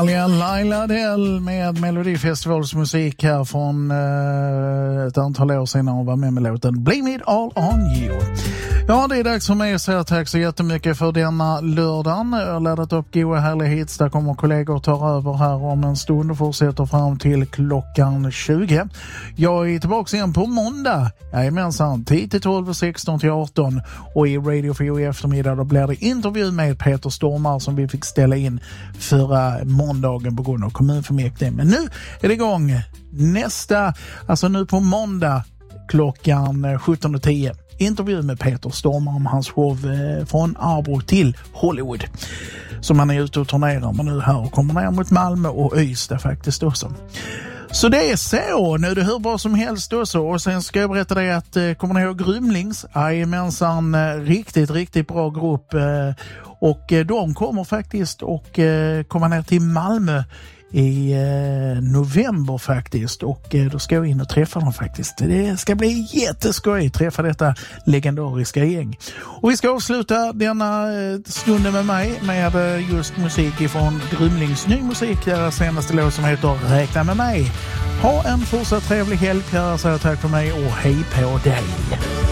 Härliga Laila Dell med Melodifestivalsmusik här från ett antal år sedan och var med låten Blame It All On You. Ja, det är dags för mig att säga tack så jättemycket för denna lördagen. Jag har laddat upp goa härliga hits. Där kommer kollegor ta över här om en stund och fortsätter fram till klockan 20. Jag är tillbaka igen på måndag. Jajamensan, 10-12 och 16-18. Och i Radio 4 i eftermiddag då blir det intervju med Peter Stormare som vi fick ställa in förra måndagen på grund av kommunfullmäktige. Men nu är det igång alltså nu på måndag klockan 17:10. Intervju med Peter Stormare om hans show från Arbo till Hollywood. Som han är ute och turnerar med nu här och kommer ner mot Malmö och Ystad faktiskt också. Så det är så, nu är det hur bra som helst också. Och sen ska jag berätta dig att kommer ni ihåg Grymlings? Jajamensan, riktigt bra grupp. Och de kommer faktiskt och komma ner till Malmö i november faktiskt. Och då ska jag in och träffa dem faktiskt. Det ska bli jätteskoj att träffa detta legendariska gäng. Och vi ska avsluta denna stunden med mig med just musik ifrån Grymlings ny musik. Deras senaste låt som heter Räkna med mig. Ha en fortsatt trevlig helg. Jag säger tack för mig och hej på dig.